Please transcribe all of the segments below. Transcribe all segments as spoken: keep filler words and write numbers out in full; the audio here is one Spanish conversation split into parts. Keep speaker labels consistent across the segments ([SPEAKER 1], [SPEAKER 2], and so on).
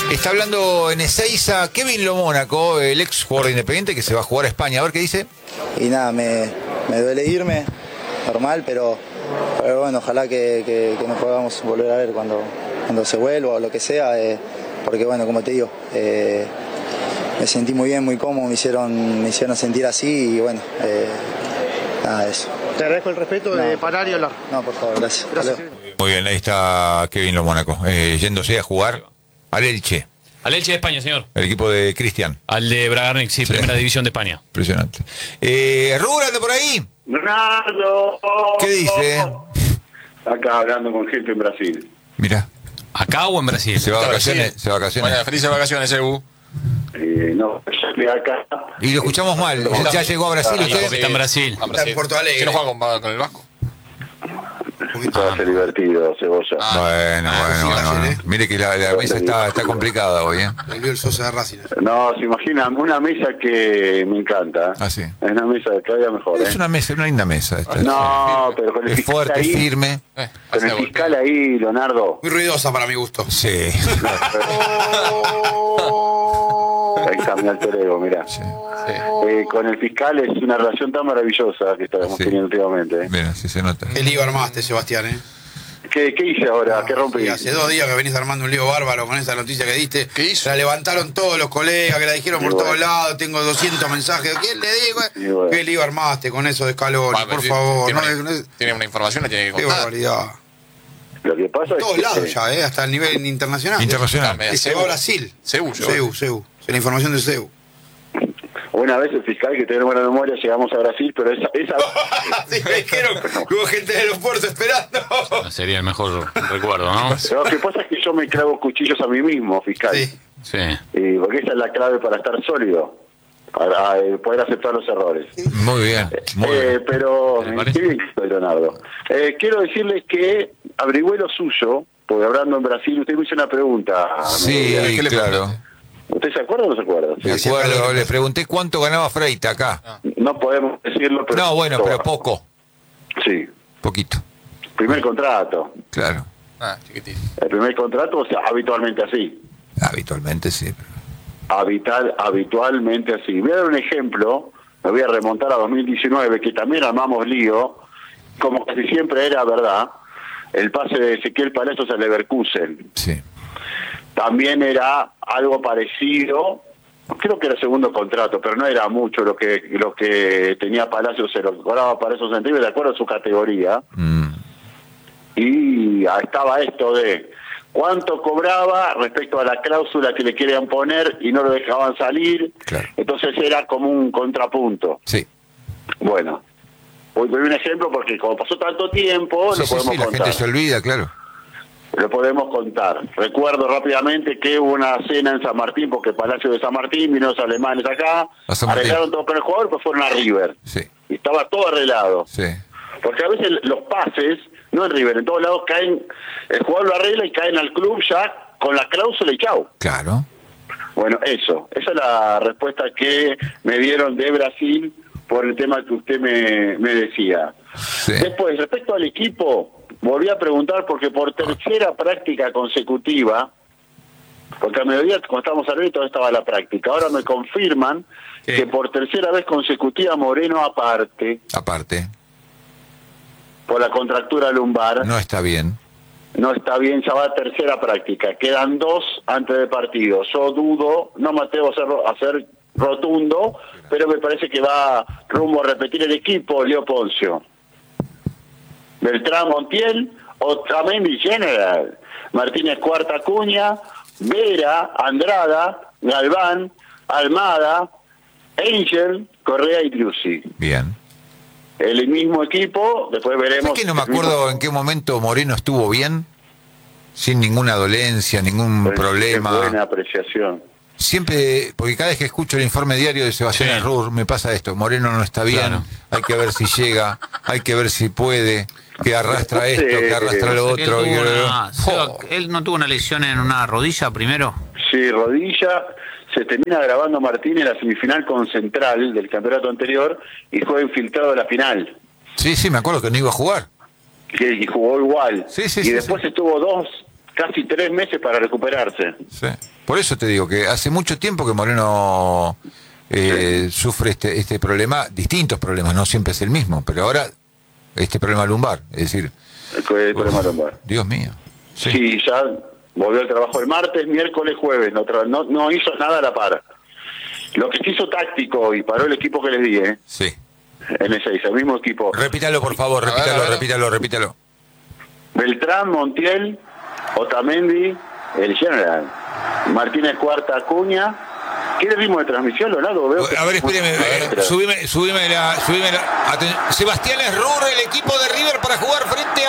[SPEAKER 1] Está hablando en Ezeiza Kevin Lo Mónaco, el ex jugador de Independiente que se va a jugar a España. A ver qué dice.
[SPEAKER 2] Y nada, me, me duele irme, normal, pero, pero bueno, ojalá que, que, que nos podamos volver a ver cuando, cuando se vuelva o lo que sea, eh, porque bueno, como te digo, eh, me sentí muy bien, muy cómodo, me hicieron, me hicieron sentir así y bueno, eh, nada de eso.
[SPEAKER 3] Te agradezco el respeto
[SPEAKER 2] No,
[SPEAKER 3] de parar y hablar.
[SPEAKER 2] No, por favor, gracias.
[SPEAKER 3] Gracias.
[SPEAKER 1] Muy bien, ahí está Kevin Lo Mónaco, eh, yéndose a jugar al Elche,
[SPEAKER 4] Al Elche de España, señor.
[SPEAKER 1] el equipo de Cristian.
[SPEAKER 4] Al de Bragarnik, sí,
[SPEAKER 1] Sí.
[SPEAKER 4] primera división de España.
[SPEAKER 1] Impresionante. Eh, Rubén, anda por ahí.
[SPEAKER 5] Ronaldo.
[SPEAKER 1] ¿Qué dice?
[SPEAKER 5] Acá hablando con gente en Brasil.
[SPEAKER 1] Mira,
[SPEAKER 4] ¿Acá o en Brasil?
[SPEAKER 1] se va a vacaciones.
[SPEAKER 6] Brasil.
[SPEAKER 1] Se va a vacaciones.
[SPEAKER 6] Bueno, felices vacaciones, Ebu.
[SPEAKER 5] Eh, no, yo estoy acá.
[SPEAKER 1] Y lo escuchamos mal. ¿Ya llegó a Brasil
[SPEAKER 4] Ah,
[SPEAKER 1] usted?
[SPEAKER 4] porque está en Brasil.
[SPEAKER 6] A Brasil.
[SPEAKER 7] en Porto Alegre.
[SPEAKER 6] ¿Qué no juega con, con el Vasco?
[SPEAKER 5] Va a ser divertido, Cebolla.
[SPEAKER 6] Ah.
[SPEAKER 1] Bueno,
[SPEAKER 7] Ah,
[SPEAKER 1] bueno,
[SPEAKER 7] sí,
[SPEAKER 1] bueno,
[SPEAKER 7] Racing,
[SPEAKER 1] bueno.
[SPEAKER 7] ¿eh?
[SPEAKER 1] Mire que la, la mesa está, está complicada hoy, ¿eh?
[SPEAKER 7] Volvió el Sosa de Racing.
[SPEAKER 5] No, se imaginan, una mesa que me encanta.
[SPEAKER 1] Ah, sí.
[SPEAKER 5] Es una mesa que cada día mejor, ¿eh?
[SPEAKER 1] Es una mesa, una linda mesa. Esta.
[SPEAKER 5] No, pero con el
[SPEAKER 1] Es
[SPEAKER 5] fiscal
[SPEAKER 1] fuerte,
[SPEAKER 5] ahí.
[SPEAKER 1] firme.
[SPEAKER 6] Eh,
[SPEAKER 5] Con el
[SPEAKER 6] hace
[SPEAKER 5] fiscal ahí, Leonardo.
[SPEAKER 7] Muy ruidosa para mi gusto.
[SPEAKER 1] Sí.
[SPEAKER 5] Ahí está mi alter ego, mirá.
[SPEAKER 1] Sí.
[SPEAKER 6] Sí.
[SPEAKER 5] Eh, con el fiscal es una relación tan maravillosa que estamos
[SPEAKER 1] Sí.
[SPEAKER 5] teniendo últimamente. ¿eh?
[SPEAKER 1] Mira, sí se nota.
[SPEAKER 7] Qué lío armaste, Sebastián, ¿eh?
[SPEAKER 5] ¿Qué, ¿Qué hice ahora? ¿Qué rompí?
[SPEAKER 7] Y hace dos días que venís armando un lío bárbaro con esa noticia que diste.
[SPEAKER 6] ¿Qué hizo?
[SPEAKER 7] La levantaron todos los colegas, que la dijeron
[SPEAKER 5] Y
[SPEAKER 7] por
[SPEAKER 5] bueno.
[SPEAKER 7] todos lados. Tengo doscientos mensajes. ¿Quién le digo?
[SPEAKER 5] Y bueno.
[SPEAKER 7] ¿Qué lío armaste con eso de Scaloni?
[SPEAKER 6] Va,
[SPEAKER 7] Por
[SPEAKER 6] tiene-
[SPEAKER 7] favor.
[SPEAKER 6] Tiene,
[SPEAKER 7] No,
[SPEAKER 6] una,
[SPEAKER 7] no-
[SPEAKER 6] tiene una información, la tiene que
[SPEAKER 7] qué
[SPEAKER 6] contar.
[SPEAKER 7] barbaridad.
[SPEAKER 5] Lo que pasa
[SPEAKER 7] En
[SPEAKER 5] es
[SPEAKER 7] todos
[SPEAKER 5] que
[SPEAKER 7] lados ya, ¿eh? Hasta el nivel internacional.
[SPEAKER 1] Internacional.
[SPEAKER 6] Dame,
[SPEAKER 7] Y se va a Brasil.
[SPEAKER 6] Cebu, yo.
[SPEAKER 7] Seu, Seu. Es la información de Seu.
[SPEAKER 5] una vez el fiscal que tiene buena memoria llegamos a Brasil, pero esa... esa
[SPEAKER 7] Sí, me dijeron que hubo gente del aeropuerto esperando.
[SPEAKER 4] No sería el mejor recuerdo, ¿no?
[SPEAKER 5] Lo que pasa es que yo me clavo cuchillos a mí mismo, fiscal.
[SPEAKER 7] Sí.
[SPEAKER 4] Sí.
[SPEAKER 5] Y porque esa es la clave para estar sólido, para eh, poder aceptar los errores.
[SPEAKER 1] Muy bien. Muy
[SPEAKER 5] Eh,
[SPEAKER 1] bien.
[SPEAKER 5] pero,
[SPEAKER 4] ¿Te parece?
[SPEAKER 5] qué bien que estoy, Leonardo. Eh, quiero decirles que averigüé lo suyo, porque hablando en Brasil, usted me hizo una pregunta.
[SPEAKER 1] Sí,
[SPEAKER 5] me-
[SPEAKER 6] ¿qué le
[SPEAKER 1] claro.
[SPEAKER 6] preguntaste?
[SPEAKER 5] ¿Usted se acuerda o no se acuerda?
[SPEAKER 1] Me
[SPEAKER 5] Sí.
[SPEAKER 1] acuerdo, le pregunté cuánto ganaba Freita acá.
[SPEAKER 5] No podemos decirlo, pero...
[SPEAKER 1] No, bueno, pero poco.
[SPEAKER 5] Sí,
[SPEAKER 1] Poquito.
[SPEAKER 5] primer contrato.
[SPEAKER 1] Claro.
[SPEAKER 6] Ah, chiquitito.
[SPEAKER 5] El primer contrato, o sea, habitualmente así.
[SPEAKER 1] Habitualmente sí.
[SPEAKER 5] Habital, habitualmente así. Voy a dar un ejemplo, me voy a remontar a dos mil diecinueve, que también armamos lío, como casi siempre era verdad, el pase de Ezequiel Palacios al Leverkusen.
[SPEAKER 1] Sí.
[SPEAKER 5] También era algo parecido, creo que era segundo contrato, pero no era mucho lo que lo que tenía Palacios, se lo cobraba para esos centímetros de acuerdo a su categoría.
[SPEAKER 1] Mm.
[SPEAKER 5] Y ah, estaba esto de cuánto cobraba respecto a la cláusula que le querían poner y no lo dejaban salir.
[SPEAKER 1] Claro.
[SPEAKER 5] Entonces era como un contrapunto.
[SPEAKER 1] Sí.
[SPEAKER 5] Bueno, hoy doy un ejemplo porque como pasó tanto tiempo,
[SPEAKER 1] Sí,
[SPEAKER 5] lo
[SPEAKER 1] sí,
[SPEAKER 5] podemos
[SPEAKER 1] sí, la
[SPEAKER 5] contar.
[SPEAKER 1] gente se olvida, claro.
[SPEAKER 5] Lo podemos contar. Recuerdo rápidamente que hubo una cena en San Martín, porque Palacio de San Martín, vino los alemanes acá,
[SPEAKER 1] A San Martín.
[SPEAKER 5] arreglaron todo con el jugador, pues fueron a River.
[SPEAKER 1] Sí.
[SPEAKER 5] Y estaba todo arreglado.
[SPEAKER 1] Sí.
[SPEAKER 5] Porque a veces los pases, no en River, en todos lados caen, el jugador lo arregla y caen al club ya con la cláusula y chau.
[SPEAKER 1] Claro.
[SPEAKER 5] Bueno, eso, esa es la respuesta que me dieron de Brasil por el tema que usted me, me decía.
[SPEAKER 1] Sí.
[SPEAKER 5] Después, respecto al equipo, volví a preguntar porque por tercera práctica consecutiva, porque a mediodía cuando estábamos al todo estaba la práctica, ahora me confirman
[SPEAKER 1] Sí.
[SPEAKER 5] que por tercera vez consecutiva Moreno aparte,
[SPEAKER 1] Aparte,
[SPEAKER 5] por la contractura lumbar,
[SPEAKER 1] no está bien.
[SPEAKER 5] no está bien, ya va a tercera práctica, quedan dos antes del partido. Yo dudo, no me atrevo a ser, a ser rotundo, pero me parece que va rumbo a repetir el equipo Leo Poncio. Beltrán Montiel, Otamendi General, Martínez Cuarta Cuña, Vera, Andrada, Galván, Almada, Angel, Correa y Triusi.
[SPEAKER 1] Bien.
[SPEAKER 5] El mismo equipo, después veremos...
[SPEAKER 1] ¿Sabes que no me acuerdo en qué momento Moreno estuvo bien? Sin ninguna dolencia, ningún
[SPEAKER 5] Pues,
[SPEAKER 1] problema.
[SPEAKER 5] qué buena apreciación.
[SPEAKER 1] Siempre, porque cada vez que escucho el informe diario de Sebastián
[SPEAKER 4] Sí.
[SPEAKER 1] Errur, me pasa esto. Moreno no está bien,
[SPEAKER 4] Claro.
[SPEAKER 1] hay que ver si llega, hay que ver si puede, que arrastra
[SPEAKER 5] Sí.
[SPEAKER 1] esto, que arrastra lo
[SPEAKER 4] Él,
[SPEAKER 1] otro.
[SPEAKER 4] tuvo
[SPEAKER 1] y-
[SPEAKER 4] una- Seba,
[SPEAKER 1] Oh.
[SPEAKER 4] él no tuvo una lesión en una rodilla primero.
[SPEAKER 5] Sí, rodilla, se termina grabando Martín en la semifinal con Central del campeonato anterior y fue infiltrado a la final.
[SPEAKER 1] Sí, sí, me acuerdo que no iba a jugar.
[SPEAKER 5] Que, y jugó igual.
[SPEAKER 1] Sí, sí,
[SPEAKER 5] y
[SPEAKER 1] sí,
[SPEAKER 5] después
[SPEAKER 1] sí.
[SPEAKER 5] estuvo dos, casi tres meses para recuperarse.
[SPEAKER 1] Sí. Por eso te digo que hace mucho tiempo que Moreno eh,
[SPEAKER 5] Sí.
[SPEAKER 1] sufre este, este problema, distintos problemas, no siempre es el mismo, pero ahora este problema lumbar, es decir,
[SPEAKER 5] El co- el problema lumbar.
[SPEAKER 1] Dios mío.
[SPEAKER 5] Sí.
[SPEAKER 1] Sí.
[SPEAKER 5] ya volvió al trabajo el martes, miércoles, jueves, no, tra- no, no hizo nada a la par. Lo que se hizo táctico y paró el equipo que les di, ¿eh?
[SPEAKER 1] Sí.
[SPEAKER 5] En ese el mismo equipo.
[SPEAKER 1] Repítalo, por favor,
[SPEAKER 6] A ver,
[SPEAKER 1] repítalo,
[SPEAKER 6] a ver.
[SPEAKER 1] repítalo, repítalo.
[SPEAKER 5] Beltrán, Montiel, Otamendi, el General, Martínez Cuarta, Acuña. ¿Qué ritmo de transmisión, Leonardo? Veo que-
[SPEAKER 1] A ver, espéreme, eh, subime, subime la, subime la, aten- Sebastián Esrur, el equipo de River para jugar frente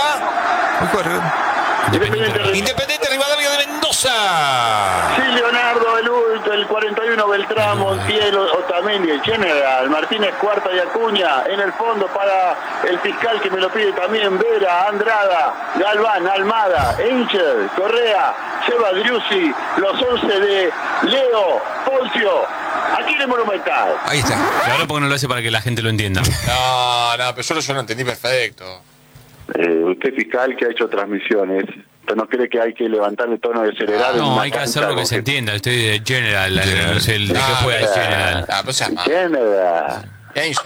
[SPEAKER 1] a
[SPEAKER 5] Independiente,
[SPEAKER 1] Independiente Rivadavia de Mendoza.
[SPEAKER 5] Sí, Leonardo, el, u- el cuarenta y uno, Beltrán, Montiel, Otamendi, el General, Martínez Cuarta y Acuña, en el fondo para el fiscal que me lo pide también, Vera, Andrada, Galván, Almada, Angel, Correa, Seba Driussi, los once de Leo, Poncio, aquí en el Monumental.
[SPEAKER 1] Ahí está.
[SPEAKER 4] Claro, porque no lo hace para que la gente lo entienda.
[SPEAKER 6] No, no, pero yo, lo- yo lo entendí perfecto.
[SPEAKER 5] Eh, usted fiscal que ha hecho transmisiones, ¿usted no cree que hay que levantar el tono de acelerar? en
[SPEAKER 4] No,
[SPEAKER 5] una
[SPEAKER 4] hay que
[SPEAKER 5] cancha
[SPEAKER 4] hacer lo que
[SPEAKER 5] con
[SPEAKER 4] se
[SPEAKER 5] gente?
[SPEAKER 4] entienda. Estoy de General,
[SPEAKER 1] General.
[SPEAKER 4] no sé el de qué juega el General.
[SPEAKER 6] Ah, pero seas malo.
[SPEAKER 5] General.
[SPEAKER 6] ¿Qué hizo?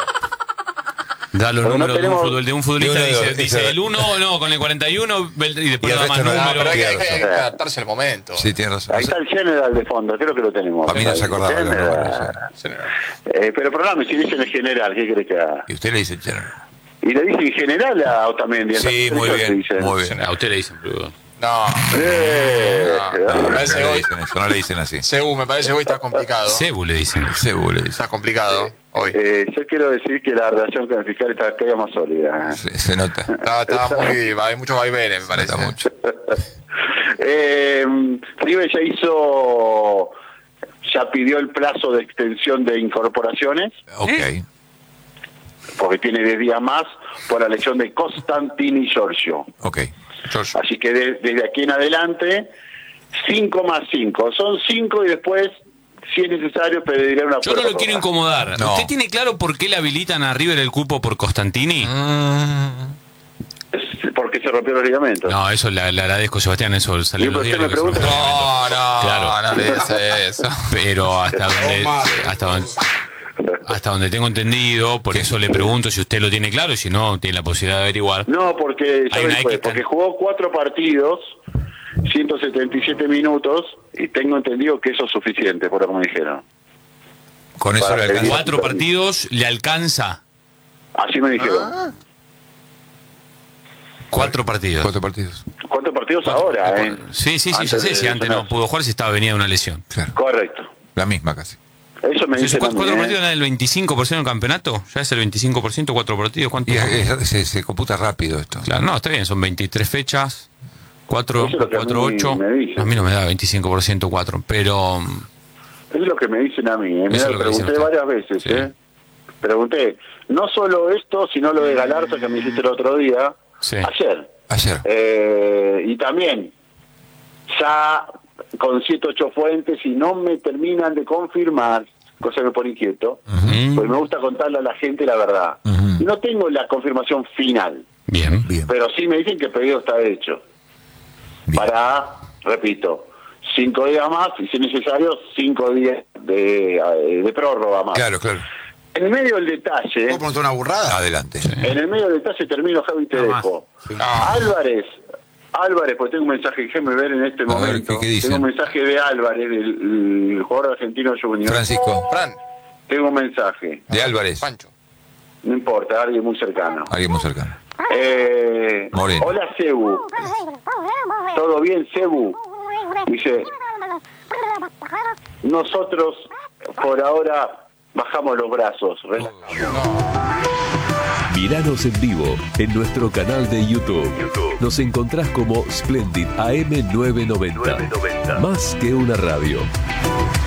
[SPEAKER 4] Da los
[SPEAKER 5] Pero no
[SPEAKER 4] números de, un
[SPEAKER 5] tenemos-
[SPEAKER 4] fútbol, de un futbolista,
[SPEAKER 1] de uno de
[SPEAKER 4] dice,
[SPEAKER 1] dos,
[SPEAKER 4] dice
[SPEAKER 1] dice-
[SPEAKER 4] el uno, no, con el cuarenta y uno, Belt- y después
[SPEAKER 1] Y el
[SPEAKER 4] da más
[SPEAKER 1] resto no da,
[SPEAKER 6] No, pero
[SPEAKER 4] números.
[SPEAKER 6] hay que, hay
[SPEAKER 1] Tiene
[SPEAKER 6] que
[SPEAKER 1] razón.
[SPEAKER 6] adaptarse al momento.
[SPEAKER 1] Sí, tiene razón.
[SPEAKER 5] Ahí está el General de fondo, creo que lo tenemos.
[SPEAKER 1] A mí no se acordaba, no, no,
[SPEAKER 5] General.
[SPEAKER 6] Sí, no.
[SPEAKER 5] Eh, pero perdóname, si dicen el general, ¿qué crees que haga?
[SPEAKER 1] Y usted le dice General.
[SPEAKER 5] Y le dicen general a Otamendi.
[SPEAKER 1] Sí,
[SPEAKER 5] ¿no?
[SPEAKER 1] muy
[SPEAKER 5] ¿Qué
[SPEAKER 1] bien,
[SPEAKER 5] dicen?
[SPEAKER 1] muy bien.
[SPEAKER 4] A usted le dicen, boludo.
[SPEAKER 6] No,
[SPEAKER 5] Eh,
[SPEAKER 6] No, me
[SPEAKER 1] No
[SPEAKER 6] parece
[SPEAKER 1] le
[SPEAKER 6] hoy.
[SPEAKER 1] dicen eso, no le dicen así.
[SPEAKER 6] Sebu, me parece hoy está complicado.
[SPEAKER 4] Cebu le dicen.
[SPEAKER 1] Cebu le dice.
[SPEAKER 6] Está complicado hoy.
[SPEAKER 5] eh, yo quiero decir que la relación con el fiscal está cada día más sólida.
[SPEAKER 1] Se, se nota.
[SPEAKER 6] Estaba, estaba muy. Hay muchos vaivenes, me
[SPEAKER 1] Se
[SPEAKER 6] parece.
[SPEAKER 1] nota mucho.
[SPEAKER 5] Eh, River ya hizo, ya pidió el plazo de extensión de incorporaciones,
[SPEAKER 1] Ok.
[SPEAKER 5] porque tiene diez días más por la lesión de Costantini Giorgio.
[SPEAKER 1] Ok.
[SPEAKER 6] George.
[SPEAKER 5] Así que de- desde aquí en adelante, cinco más cinco. Son cinco y después, si es necesario, pediré una
[SPEAKER 4] Yo no lo
[SPEAKER 5] prórroga.
[SPEAKER 4] quiero incomodar.
[SPEAKER 1] No.
[SPEAKER 4] ¿Usted tiene claro por qué le habilitan a River el cupo por Costantini?
[SPEAKER 5] Es porque se rompió los ligamentos.
[SPEAKER 4] No, eso le, le agradezco, Sebastián, eso salió
[SPEAKER 5] Y
[SPEAKER 4] en los
[SPEAKER 5] usted
[SPEAKER 4] días.
[SPEAKER 5] me pregunta-
[SPEAKER 6] No, no,
[SPEAKER 4] Claro.
[SPEAKER 6] no le dice eso.
[SPEAKER 4] Pero hasta donde, hasta donde, hasta donde tengo entendido, por eso le pregunto si usted lo tiene claro y si no, tiene la posibilidad de averiguar.
[SPEAKER 5] No, porque,
[SPEAKER 4] Hay
[SPEAKER 5] ¿sabe
[SPEAKER 4] una
[SPEAKER 5] qué fue?
[SPEAKER 4] X
[SPEAKER 5] Porque
[SPEAKER 4] tan-
[SPEAKER 5] jugó cuatro partidos, ciento setenta y siete minutos, y tengo entendido que eso es suficiente, por lo que me dijeron.
[SPEAKER 1] Con eso
[SPEAKER 5] Para
[SPEAKER 1] le
[SPEAKER 5] pedir-
[SPEAKER 1] alcanza.
[SPEAKER 4] Cuatro partidos le alcanza.
[SPEAKER 5] Así me dijeron.
[SPEAKER 4] Cuatro partidos.
[SPEAKER 1] Cuatro partidos.
[SPEAKER 5] ¿Cuántos partidos ahora, eh?
[SPEAKER 4] Sí, sí, sí, ya
[SPEAKER 5] Antes
[SPEAKER 4] sé.
[SPEAKER 5] de
[SPEAKER 4] Si antes no
[SPEAKER 5] lesionarse.
[SPEAKER 4] pudo jugar, si estaba venida de una lesión.
[SPEAKER 1] Claro.
[SPEAKER 5] Correcto.
[SPEAKER 1] La misma casi.
[SPEAKER 5] Eso me
[SPEAKER 4] Sí,
[SPEAKER 5] dicen a
[SPEAKER 4] ¿Cuatro
[SPEAKER 5] mí,
[SPEAKER 4] cuatro
[SPEAKER 5] ¿eh?
[SPEAKER 4] partidos eran el veinticinco por ciento del campeonato? ¿Ya es el veinticinco por ciento? ¿Cuatro partidos? ¿Cuánto?
[SPEAKER 1] Y es- es- se, se computa rápido esto.
[SPEAKER 4] Claro, no, está bien, son veintitrés fechas. cuatro,
[SPEAKER 5] Eso es lo que a
[SPEAKER 4] cuatro,
[SPEAKER 5] mí
[SPEAKER 4] ocho.
[SPEAKER 5] me dicen.
[SPEAKER 4] A mí no me da veinticinco por ciento cuatro, pero...
[SPEAKER 5] Es lo que me dicen a mí, ¿eh?
[SPEAKER 4] Eso
[SPEAKER 5] Mirá,
[SPEAKER 4] es lo que dicen
[SPEAKER 5] pregunté
[SPEAKER 4] ustedes.
[SPEAKER 5] varias veces,
[SPEAKER 4] Sí.
[SPEAKER 5] ¿eh? Pregunté, no solo esto, sino lo de Galarza que me hiciste el otro día,
[SPEAKER 4] Sí.
[SPEAKER 5] ayer.
[SPEAKER 1] Ayer.
[SPEAKER 5] Eh, y también, ya con siete ocho fuentes y no me terminan de confirmar, cosa que me pone inquieto,
[SPEAKER 4] Ujú.
[SPEAKER 5] pues me gusta contarle a la gente la verdad.
[SPEAKER 1] Ujú.
[SPEAKER 5] No tengo la confirmación final,
[SPEAKER 4] Bien.
[SPEAKER 1] Bien.
[SPEAKER 5] pero sí me dicen que el pedido está hecho.
[SPEAKER 1] Bien.
[SPEAKER 5] Para, repito, cinco días más y si es necesario, cinco días de, eh, de prórroga más.
[SPEAKER 1] Claro, claro.
[SPEAKER 5] En el medio del detalle,
[SPEAKER 7] ¿Puedo preguntar una burrada?
[SPEAKER 1] Adelante.
[SPEAKER 5] en el medio del detalle termino, Javi, te
[SPEAKER 4] No más.
[SPEAKER 5] dejo. Álvarez, Álvarez, pues tengo un mensaje, déjeme ver en este
[SPEAKER 1] A ver,
[SPEAKER 5] momento.
[SPEAKER 1] ¿qué- qué dicen?
[SPEAKER 5] Tengo un mensaje de Álvarez, del el jugador argentino junior.
[SPEAKER 1] Francisco.
[SPEAKER 6] Fran,
[SPEAKER 5] Tengo un mensaje,
[SPEAKER 1] De Álvarez.
[SPEAKER 6] Pancho.
[SPEAKER 5] no importa, alguien muy cercano.
[SPEAKER 1] Alguien muy cercano.
[SPEAKER 5] Eh,
[SPEAKER 1] Moreno.
[SPEAKER 5] hola, Cebu. ¿Todo bien, Cebu? Dice, nosotros por ahora bajamos los brazos. Relajamos.
[SPEAKER 3] Míranos en vivo en nuestro canal de YouTube. Nos encontrás como Splendid A M nueve noventa. Más que una radio.